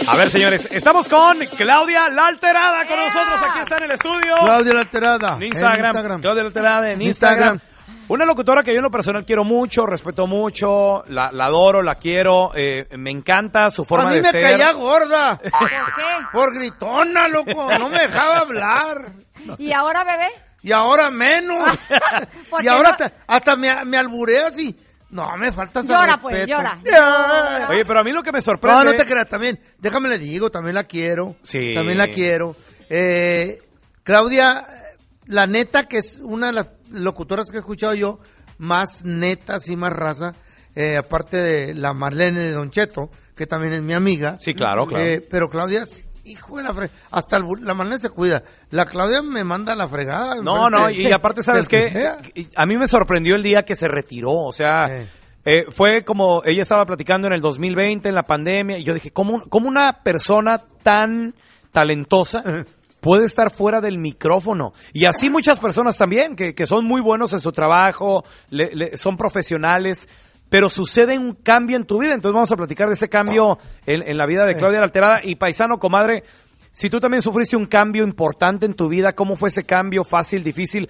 A ver, señores, estamos con Claudia La Alterada con nosotros. Aquí está en el estudio. Claudia La Alterada. En Instagram. Claudia La Alterada en Instagram. Una locutora que yo en lo personal quiero mucho, respeto mucho, la adoro, la quiero, me encanta su forma de ser. A mí me caía gorda. ¿Por qué? Por gritona, loco, no me dejaba hablar. ¿Y ahora, bebé? Y ahora menos. Y ahora hasta me albureo así. No, me falta ese Llora, respeto. pues, llora. Oye, pero a mí lo que me sorprende... No te creas, también, déjame le digo, también la quiero. Sí. También la quiero. Claudia, la neta que es una de las locutoras que he escuchado yo, más netas y más raza, aparte de la Marlene de Don Cheto, que también es mi amiga. Sí, claro, claro. Pero Claudia, hijo de la fregada, hasta la Marlene se cuida. La Claudia me manda a la fregada. No, y aparte, ¿sabes qué? A mí me sorprendió el día que se retiró, o sea... fue como, ella estaba platicando en el 2020, en la pandemia, y yo dije, ¿cómo una persona tan talentosa puede estar fuera del micrófono? Y así muchas personas también, que son muy buenos en su trabajo, son profesionales, pero sucede un cambio en tu vida. Entonces vamos a platicar de ese cambio en la vida de Claudia La Alterada. Y paisano, comadre, si tú también sufriste un cambio importante en tu vida, ¿cómo fue ese cambio? Fácil, difícil.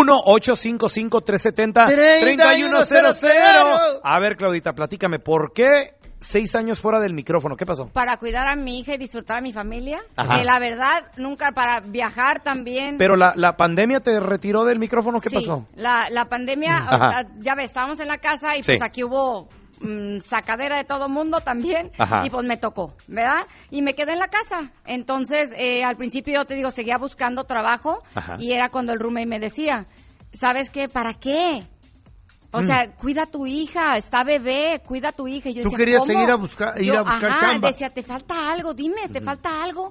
1-855-370-3100. A ver, Claudita, platícame, ¿por qué 6 años fuera del micrófono? ¿Qué pasó? Para cuidar a mi hija y disfrutar a mi familia. Ajá. Que la verdad, nunca, para viajar también. Pero la pandemia te retiró del micrófono, ¿qué pasó? La pandemia, ya ves, estábamos en la casa y pues aquí hubo sacadera de todo mundo también. Ajá. Y pues me tocó, ¿verdad? Y me quedé en la casa. Entonces, al principio yo te digo, seguía buscando trabajo. Ajá. Y era cuando el roommate me decía, ¿sabes qué? ¿Para qué? O sea, cuida a tu hija, está bebé, cuida a tu hija. Y yo decía, querías ¿cómo? ir a buscar chamba. Decía, ¿te falta algo? Dime, ¿te falta algo?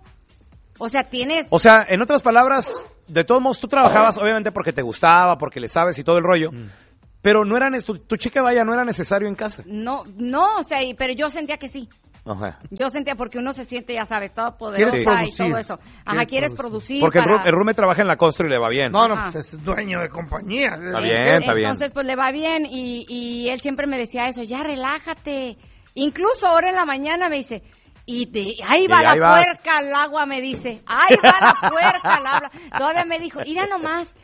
O sea, tienes... O sea, en otras palabras, de todos modos, tú trabajabas obviamente porque te gustaba, porque le sabes y todo el rollo, pero no era tu chica, vaya, no era necesario en casa. No, o sea, pero yo sentía que sí. Ajá. Yo sentía, porque uno se siente, ya sabes, todo poderosa y todo eso. Ajá, quieres producir. Porque el roommate trabaja en la Constru y le va bien. No, pues es dueño de compañía. Está bien. Entonces, pues le va bien y él siempre me decía eso, ya relájate. Incluso ahora en la mañana me dice, ahí va la puerca al agua, me dice. Ahí va la puerca al agua. Todavía me dijo, mira nomás.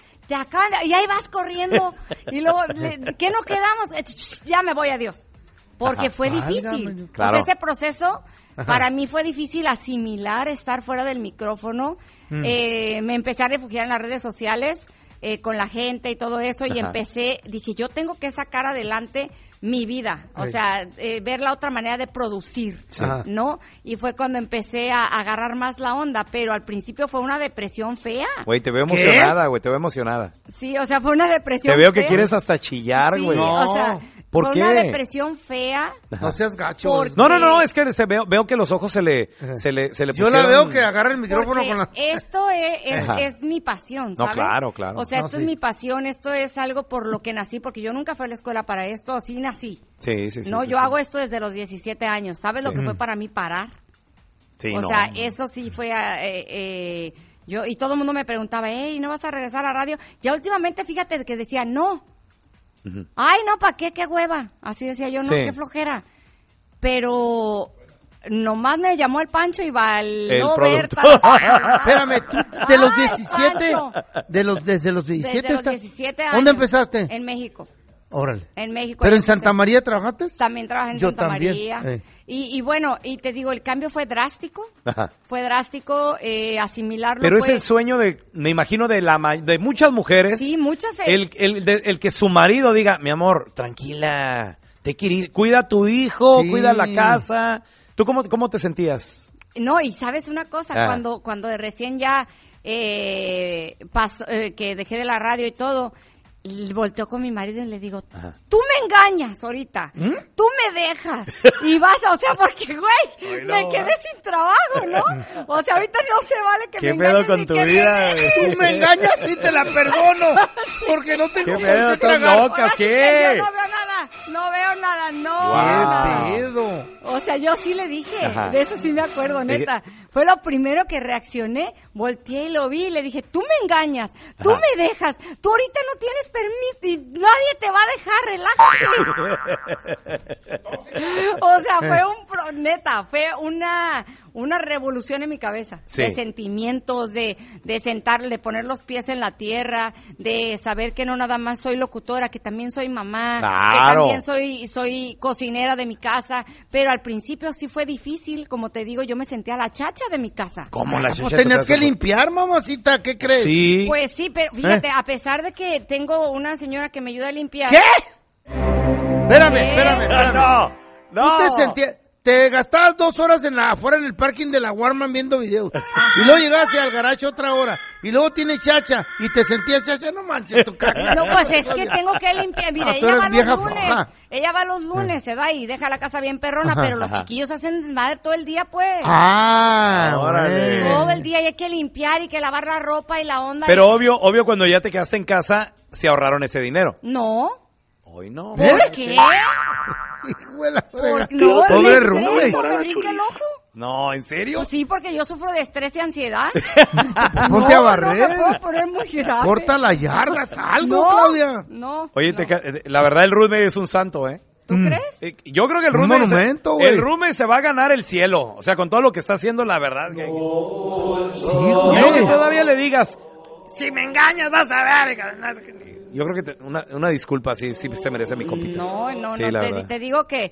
Y ahí vas corriendo. Y luego, ¿qué no quedamos? Ya me voy, adiós. Porque fue difícil. Claro. Pues ese proceso, para mí fue difícil asimilar estar fuera del micrófono. Me empecé a refugiar en las redes sociales con la gente y todo eso. Y dije, yo tengo que sacar adelante mi vida. O sea, ver la otra manera de producir, ¿no? Y fue cuando empecé a agarrar más la onda. Pero al principio fue una depresión fea. Güey, te veo emocionada, güey, te veo emocionada. Sí, o sea, fue una depresión fea. Te veo que quieres hasta chillar, güey. Sí, o sea... ¿Por qué? Una depresión fea. No seas gacho. No, es que veo que los ojos se le pusieron. Yo la veo que agarra el micrófono con la... Esto es mi pasión, ¿sabes? No, claro. O sea, esto es mi pasión, esto es algo por lo que nací, porque yo nunca fui a la escuela para esto, así nací. Sí. No, yo hago esto desde los 17 años. ¿Sabes lo que fue para mí parar? Sí, o sea, eso sí fue... yo y todo el mundo me preguntaba, ¿no vas a regresar a la radio? Ya últimamente, fíjate que decía, no. Ay, no, ¿para qué? ¡Qué hueva! Así decía yo, no, qué flojera. Pero nomás me llamó el Pancho y valió ver. Espérame, tú de los 17, desde los 17 años. ¿Dónde empezaste? En México. Órale. En México. ¿Pero en Santa María trabajaste? También trabajé en Santa María. Y bueno, y te digo, el cambio fue drástico. Ajá. Fue drástico asimilarlo. Pero es el sueño me imagino, de muchas mujeres. Sí, muchas. El que su marido diga, mi amor, tranquila, cuida a tu hijo, cuida la casa. ¿Tú cómo te sentías? No, y sabes una cosa, cuando de recién ya pasó, que dejé de la radio y todo, volteó con mi marido y le digo, tú me engañas ahorita, tú me dejas y vas, o sea, porque güey, me quedé sin trabajo, ¿no? O sea, ahorita no se vale que me engañes. ¿Qué pedo con tu vida? Tú me engañas y te la perdono, porque no tengo ¿qué pedo? ¿Estás loca? ¿Qué? Yo no veo nada, no. ¿Qué pedo? O sea, yo sí le dije, de eso sí me acuerdo, neta. Fue lo primero que reaccioné, volteé y lo vi y le dije, tú me engañas, tú me dejas, tú ahorita no tienes permiso y nadie te va a dejar, relájate. O sea, fue una revolución en mi cabeza, de sentimientos, de sentar, de poner los pies en la tierra, de saber que no nada más soy locutora, que también soy mamá, que también soy cocinera de mi casa, pero al principio sí fue difícil, como te digo, yo me sentía la chacha de mi casa. ¿Cómo la chacha? Pues tenías que limpiar, mamacita, ¿qué crees? Sí. Pues sí, pero fíjate, a pesar de que tengo una señora que me ayuda a limpiar. ¿Qué? Espérame. No. ¿Tú te sentías? Te gastabas 2 horas afuera en el parking de la Walmart viendo videos. Y luego llegaste al garage otra hora. Y luego tienes chacha. Y te sentías chacha. No manches tu cara. No, pues es que tengo que limpiar. Mira, ella va los lunes. Ella va los lunes, se va y deja la casa bien perrona. Pero los chiquillos hacen desmadre todo el día, pues. Órale. Todo el día y hay que limpiar y que lavar la ropa y la onda. Pero obvio, cuando ya te quedaste en casa, se ahorraron ese dinero. No. Hoy no. ¿Por qué? No, pobre roommate. ¿Me brinca el ojo? No, ¿en serio? Pues sí, porque yo sufro de estrés y ansiedad. Ponte a barrer. No me puedo poner muy grave. Corta las yardas, algo, Claudia. No. Oye, la verdad el roommate es un santo, ¿eh? ¿Tú crees? Yo creo que el roommate se va a ganar el cielo. O sea, con todo lo que está haciendo, la verdad. Sí, que todavía le digas, si me engañas vas a ver. Yo creo que una disculpa, sí se merece mi compita. No, sí, te digo que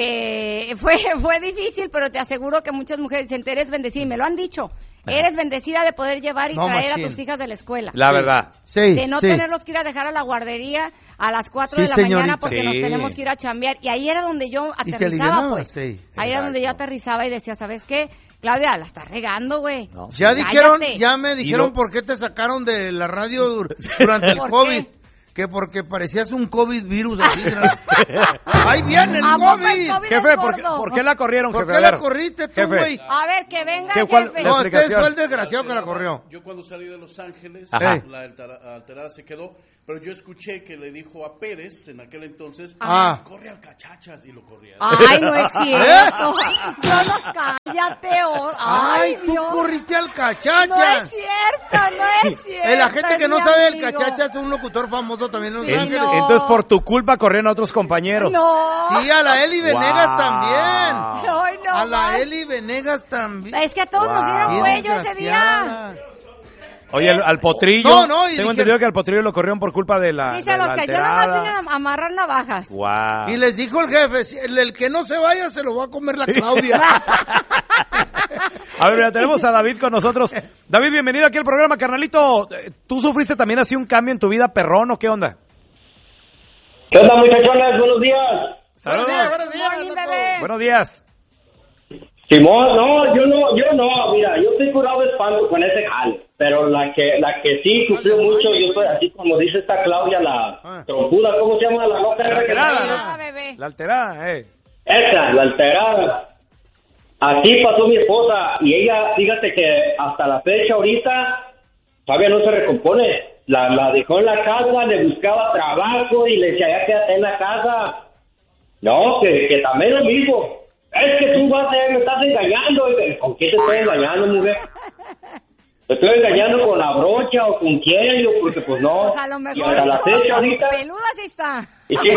fue difícil, pero te aseguro que muchas mujeres dicen, eres bendecida, y me lo han dicho. Eres bendecida de poder llevar y traer a tus hijas de la escuela. La verdad. Sí, de no tenerlos que ir a dejar a la guardería a las 4 de la mañana porque nos tenemos que ir a chambear. Y ahí era donde yo aterrizaba, pues. Ahí era donde yo aterrizaba y decía, ¿sabes qué? Claudia, la estás regando, güey. No. Ya me dijeron por qué te sacaron de la radio durante el COVID. Que porque parecías un COVID virus así. ¡Ahí viene el COVID! Jefe, ¿por qué la corrieron, jefe? ¿Por qué la corriste tú, güey? A ver, que venga el jefe. No, este fue el desgraciado que la corrió. Yo cuando salí de Los Ángeles, la alterada se quedó, pero yo escuché que le dijo a Pérez, en aquel entonces, corre al Cachachas, y lo corría. ¡Ay, no es cierto! Yo no, cállate. ¡Ay, tú corriste al Cachachas! No es cierto. La gente que no sabe el Cachachas es un locutor famoso también. Entonces, por tu culpa corrieron a otros compañeros. No. Sí, a la Eli Venegas también. Ay, no, a la Eli Venegas también. Es que a todos nos dieron cuello ese día. Oye, al Potrillo, tengo entendido que al Potrillo lo corrieron por culpa de la Dice los que yo nomás vine a amarrar navajas. Wow. Y les dijo el jefe, el que no se vaya se lo va a comer la Claudia. A ver, mira, tenemos a David con nosotros. David, bienvenido aquí al programa, carnalito. ¿Tú sufriste también así un cambio en tu vida, perrón, o qué onda? ¿Qué onda, muchachones? Buenos días. Saludos. Buenos días. Simón, yo no, mira, yo estoy curado de espanto con ese jale, pero la que sí sufrió mucho, yo soy así como dice esta Claudia, la trompuda, ¿cómo se llama? La loca. La alterada, La alterada, Esa, la alterada. Así pasó mi esposa, y ella, fíjate que hasta la fecha ahorita, todavía no se recompone. La dejó en la casa, le buscaba trabajo y le decía, ya quédate en la casa. No, que también lo mismo. Es que tú me estás engañando. ¿Con qué te estoy engañando, mujer? ¿Te estoy engañando con la brocha o con quién? Yo, porque pues no. Pues a lo mejor y hasta la fecha ahorita. Peluda sí está. Y sí.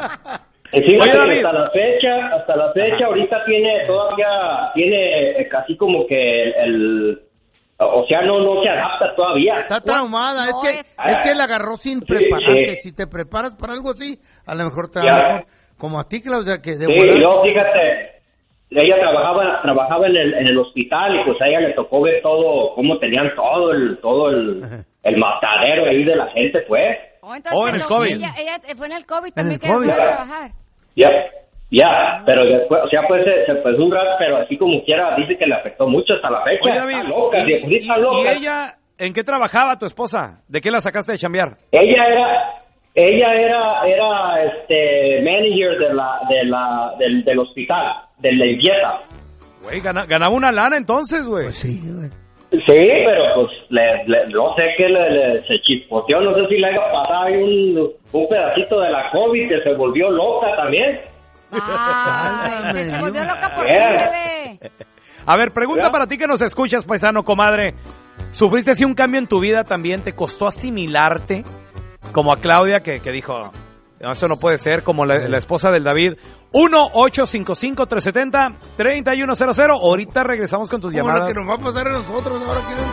Hasta la fecha ahorita tiene casi como que o sea, no se adapta todavía. Está traumada, es que la agarró sin prepararse. Si te preparas para algo así, a lo mejor te va mejor. Como a ti, Claudia, que de yo, fíjate, ella trabajaba en el hospital y pues a ella le tocó ver todo, cómo tenían todo el matadero ahí de la gente, pues. En el COVID. Ella fue en el COVID también que fue a trabajar. Ya, pero después, o sea, pues se fue un rato, pero así como quiera, dice que le afectó mucho hasta la fecha. Oye, David, está loca. ¿Y ella en qué trabajaba tu esposa? ¿De qué la sacaste de chambear? Ella era manager del hospital, de la limpieza. Güey, ganaba una lana entonces, güey. Pues sí, güey. Sí, pero pues no sé qué se chispoteó, no sé si le haya pasado ahí un pedacito de la COVID que se volvió loca también. Se volvió loca por ti, bebé. A ver, pregunta para ti que nos escuchas, paisano, comadre. ¿Sufriste así un cambio en tu vida también? ¿Te costó asimilarte? Como a Claudia que dijo, no, esto no puede ser, como la esposa del David. 1-855-370-3100. Ahorita regresamos con tus llamadas. Como lo que nos va a pasar a nosotros ahora que